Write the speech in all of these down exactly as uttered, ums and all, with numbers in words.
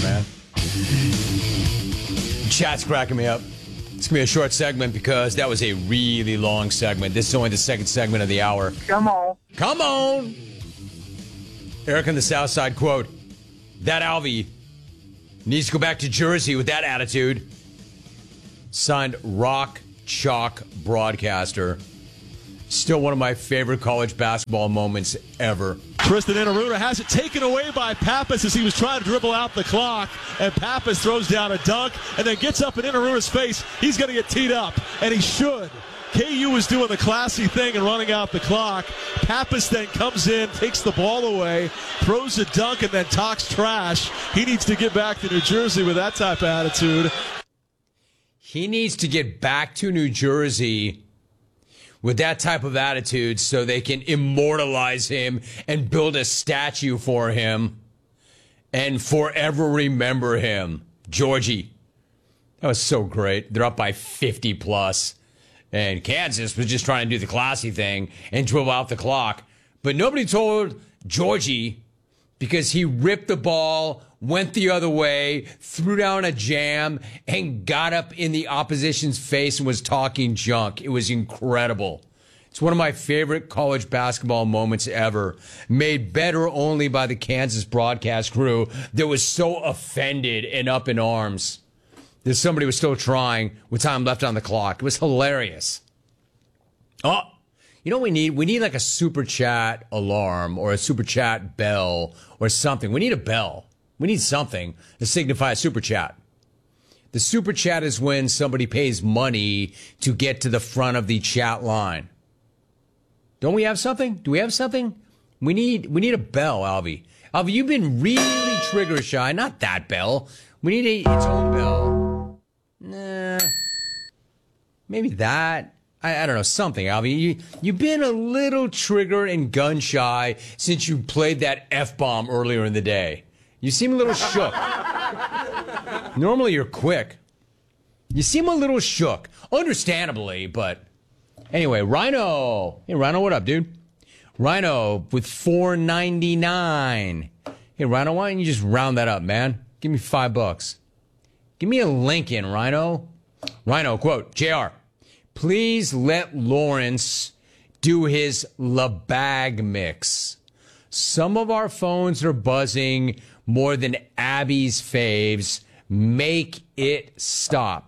man. Chat's cracking me up. It's going to be a short segment because that was a really long segment. This is only the second segment of the hour. Come on. Come on. Eric on the South Side, quote, that Alvy needs to go back to Jersey with that attitude. Signed Rock Chalk Broadcaster. Still one of my favorite college basketball moments ever. Tristan Enaruna has it taken away by Pappas as he was trying to dribble out the clock, and Pappas throws down a dunk and then gets up in Enaruna's face. He's going to get teed up, and he should. K U was doing the classy thing and running out the clock. Pappas then comes in, takes the ball away, throws a dunk, and then talks trash. He needs to get back to New Jersey with that type of attitude. He needs to get back to New Jersey with that type of attitude so they can immortalize him and build a statue for him and forever remember him. Georgie. That was so great. They're up by fifty plus. And Kansas was just trying to do the classy thing and dribble out the clock. But nobody told Georgie because he ripped the ball, went the other way, threw down a jam, and got up in the opposition's face and was talking junk. It was incredible. It's one of my favorite college basketball moments ever, made better only by the Kansas broadcast crew that was so offended and up in arms that somebody was still trying with time left on the clock. It was hilarious. Oh, you know what we need? We need like a super chat alarm or a super chat bell or something. We need a bell. We need something to signify a super chat. The super chat is when somebody pays money to get to the front of the chat line. Don't we have something? Do we have something? We need we need a bell, Alvy. Alvy, you've been really trigger shy. Not that bell. We need a, its own bell. Nah. Maybe that. I, I don't know, something, Alvy. You, you've been a little trigger and gun shy since you played that F-bomb earlier in the day. You seem a little shook. Normally you're quick. You seem a little shook. Understandably, but anyway, Rhino. Hey, Rhino, what up, dude? Rhino with four ninety-nine. Hey, Rhino, why don't you just round that up, man? Give me five bucks. Give me a Lincoln, Rhino. Rhino, quote, J R, please let Lawrence do his LeBag mix. Some of our phones are buzzing more than Abby's faves. Make it stop.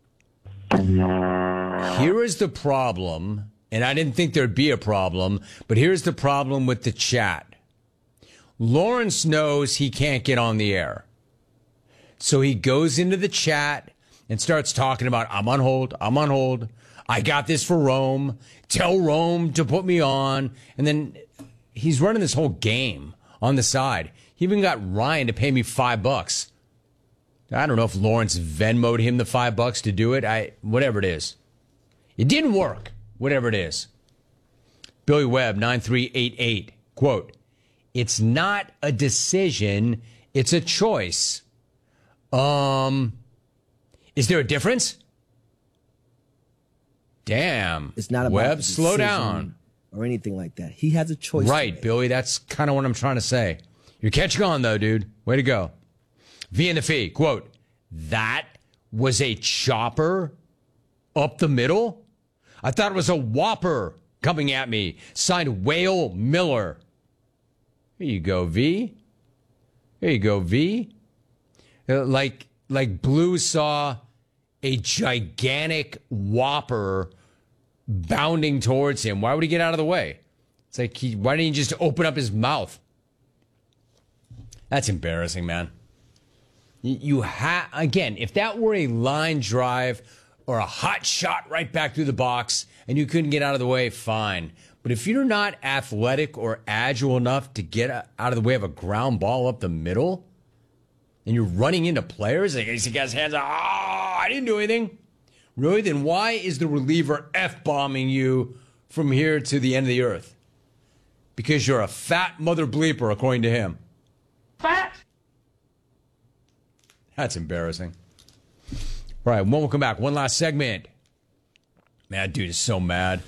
Here is the problem, and I didn't think there'd be a problem, but here's the problem with the chat. Lawrence knows he can't get on the air. So he goes into the chat and starts talking about, I'm on hold, I'm on hold. I got this for Rome. Tell Rome to put me on. And then he's running this whole game on the side. He even got Ryan to pay me five bucks. I don't know if Lawrence Venmo'd him the five bucks to do it. I whatever it is. It didn't work, whatever it is. Billy Webb, nine three eight eight, quote, it's not a decision, it's a choice. Um, is there a difference? Damn. It's not about Webb, slow down. Or anything like that. He has a choice. Right, Billy. That's kind of what I'm trying to say. You're catching on, though, dude. Way to go. V in the Fee, quote, that was a chopper up the middle? I thought it was a whopper coming at me. Signed Whale Miller. Here you go, V. Here you go, V. Uh, like, like Blue saw a gigantic whopper bounding towards him. Why would he get out of the way? It's like, he, why didn't he just open up his mouth? That's embarrassing, man. You, you ha- again, if that were a line drive or a hot shot right back through the box and you couldn't get out of the way, fine. But if you're not athletic or agile enough to get out of the way of a ground ball up the middle, and you're running into players, like, he guy's hands up, oh, I didn't do anything. Really? Then why is the reliever F-bombing you from here to the end of the earth? Because you're a fat mother bleeper, according to him. Fat? That's embarrassing. All right, when we'll come back, one last segment. Man, that dude is so mad.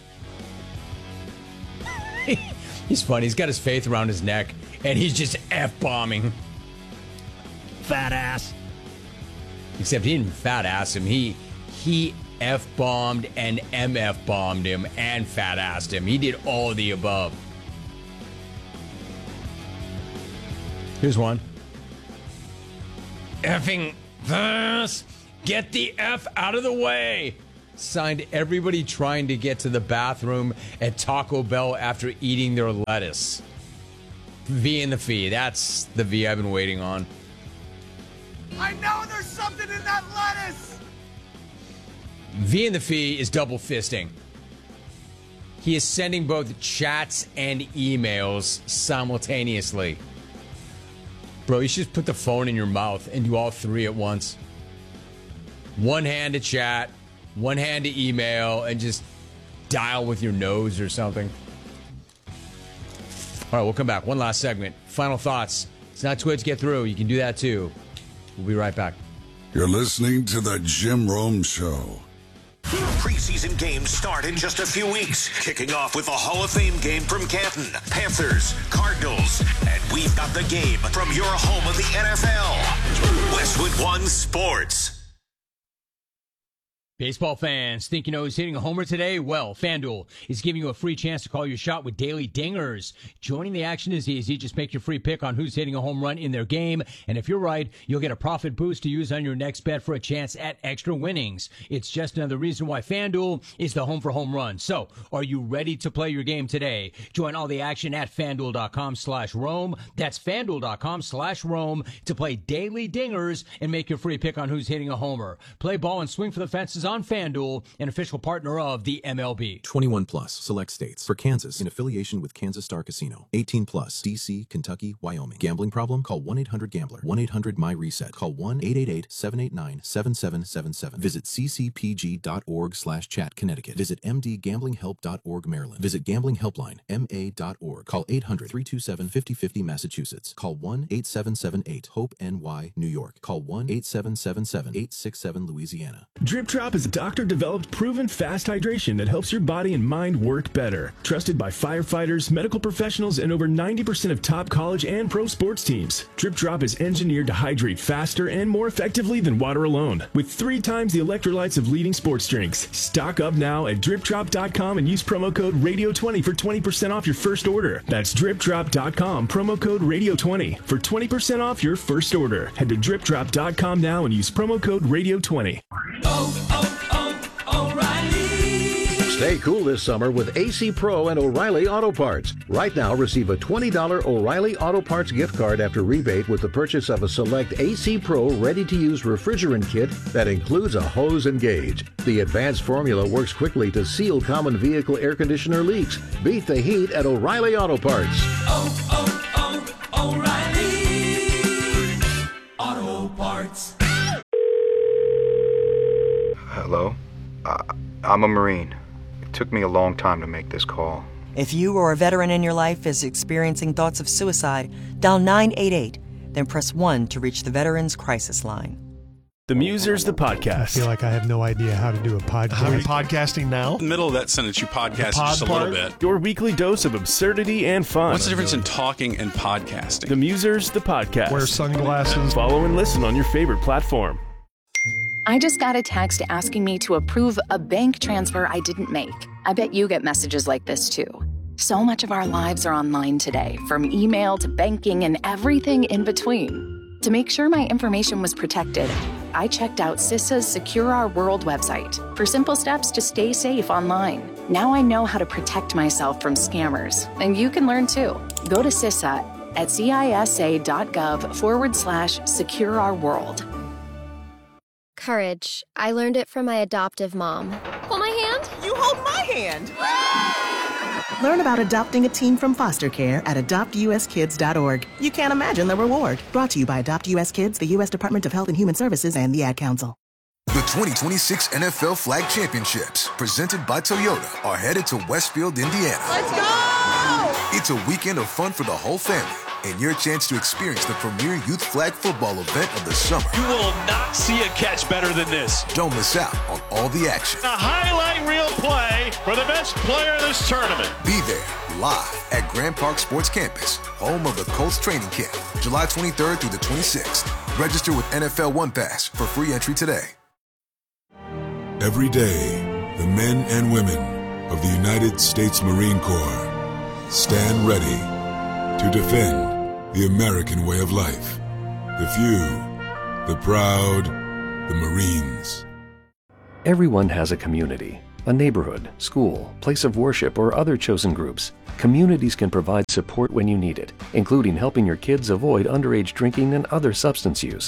He's funny. He's got his faith around his neck, and he's just F-bombing. fat ass. Except he didn't fat ass him. He he F-bombed and M F-bombed him and fat assed him. He did all of the above. Here's one. Effing this. Get the F out of the way. Signed everybody trying to get to the bathroom at Taco Bell after eating their lettuce. V in the fee. That's the V I've been waiting on. I know there's something in that lettuce. V in the fee is double fisting. He is sending both chats and emails simultaneously. Bro, you should just put the phone in your mouth and do all three at once. One hand to chat, one hand to email, and just dial with your nose or something. All right, we'll come back. One last segment. Final thoughts. It's not too late to get through. You can do that too. We'll be right back. You're listening to the Jim Rome Show. Preseason games start in just a few weeks, kicking off with a Hall of Fame game from Canton, Panthers, Cardinals, and we've got the game from your home of the N F L, Westwood One Sports. Baseball fans, think you know who's hitting a homer today? Well, FanDuel is giving you a free chance to call your shot with daily dingers. Joining the action is easy. Just make your free pick on who's hitting a home run in their game. And if you're right, you'll get a profit boost to use on your next bet for a chance at extra winnings. It's just another reason why FanDuel is the home for home runs. So, are you ready to play your game today? Join all the action at FanDuel.com slash Rome. That's FanDuel.com slash Rome to play daily dingers and make your free pick on who's hitting a homer. Play ball and swing for the fences on FanDuel, an official partner of the M L B. twenty-one plus, select states. For Kansas, in affiliation with Kansas Star Casino. eighteen plus, D C, Kentucky, Wyoming. Gambling problem? Call one eight hundred gambler. one eight hundred my reset. Call one eight eight eight, seven eight nine, seven seven seven seven. Visit ccpg.org slash chat Connecticut. Visit m d gambling help dot org Maryland. Visit Gambling Helpline, M A dot org. Call eight hundred, three two seven, five oh five oh Massachusetts. Call one eight seven seven eight, HOPE N Y, New York. Call one eight seven seven seven, eight six seven Louisiana. Drip Drop is a doctor-developed, proven fast hydration that helps your body and mind work better. Trusted by firefighters, medical professionals, and over ninety percent of top college and pro sports teams. Drip Drop is engineered to hydrate faster and more effectively than water alone, with three times the electrolytes of leading sports drinks. Stock up now at drip drop dot com and use promo code radio twenty for twenty percent off your first order. That's drip drop dot com, promo code radio twenty for twenty percent off your first order. Head to drip drop dot com now and use promo code radio twenty. Oh, oh, oh, O'Reilly. Stay cool this summer with A C Pro and O'Reilly Auto Parts. Right now, receive a twenty dollars O'Reilly Auto Parts gift card after rebate with the purchase of a select A C Pro ready-to-use refrigerant kit that includes a hose and gauge. The advanced formula works quickly to seal common vehicle air conditioner leaks. Beat the heat at O'Reilly Auto Parts. Oh, oh, oh, O'Reilly Auto Parts. Hello? Uh, I'm a Marine. It took me a long time to make this call. If you or a veteran in your life is experiencing thoughts of suicide, dial nine eight eight, then press one to reach the Veterans Crisis Line. The Musers, the podcast. I feel like I have no idea how to do a podcast. Are we podcasting now? In the middle of that sentence, you podcast just a little bit. Your weekly dose of absurdity and fun. What's the difference in talking and podcasting? The Musers, the podcast. Wear sunglasses. Follow and listen on your favorite platform. I just got a text asking me to approve a bank transfer I didn't make. I bet you get messages like this too. So much of our lives are online today, from email to banking and everything in between. To make sure my information was protected, I checked out CISA's Secure Our World website for simple steps to stay safe online. Now I know how to protect myself from scammers, and you can learn too. Go to CISA at cisa.gov forward slash secure our world. Courage. I learned it from my adoptive mom. Hold my hand. You hold my hand. Learn about adopting a teen from foster care at adopt u s kids dot org. You can't imagine the reward. Brought to you by Adopt U S Kids, the U S Department of Health and Human Services, and the Ad Council. The twenty twenty-six N F L Flag Championships, presented by Toyota, are headed to Westfield, Indiana. Let's go! It's a weekend of fun for the whole family, and your chance to experience the premier youth flag football event of the summer. You will not see a catch better than this. Don't miss out on all the action. A highlight reel play for the best player of this tournament. Be there, live at Grand Park Sports Campus, home of the Colts training camp, July twenty-third through the twenty-sixth. Register with N F L One Pass for free entry today. Every day, the men and women of the United States Marine Corps stand ready to defend the American way of life. The few, the proud, the Marines. Everyone has a community, a neighborhood, school, place of worship, or other chosen groups. Communities can provide support when you need it, including helping your kids avoid underage drinking and other substance use.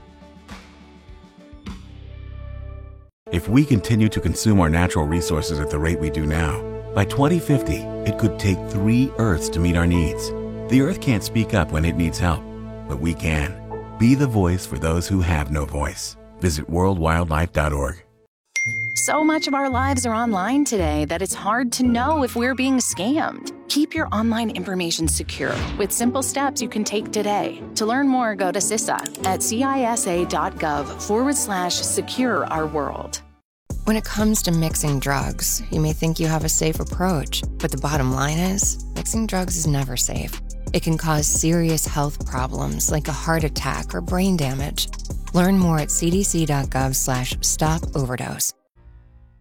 If we continue to consume our natural resources at the rate we do now, by twenty fifty, it could take three Earths to meet our needs. The Earth can't speak up when it needs help, but we can. Be the voice for those who have no voice. Visit world wildlife dot org. So much of our lives are online today that it's hard to know if we're being scammed. Keep your online information secure with simple steps you can take today. To learn more, go to C I S A at cisa.gov forward slash secure our world. When it comes to mixing drugs, you may think you have a safe approach, but the bottom line is, mixing drugs is never safe. It can cause serious health problems like a heart attack or brain damage. Learn more at cdc.gov slash stop overdose.